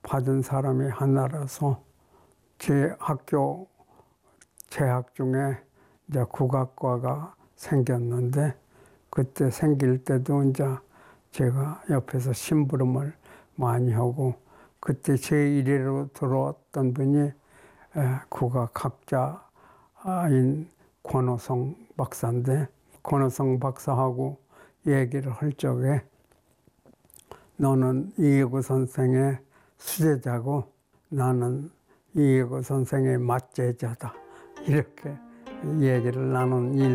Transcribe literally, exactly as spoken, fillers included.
받은 사람이 하나라서 제 학교 재학 중에 이제 국악과가 생겼는데 그때 생길 때도 이제 제가 옆에서 심부름을 많이 하고 그때 제일 위로 들어왔던 분이 국악학자인 권호성 박사인데 권호성 박사하고 얘기를 할 적에 너는 이해구 선생의 수제자고 나는 이해구 선생의 맞제자다 이렇게 얘기를 나눈 일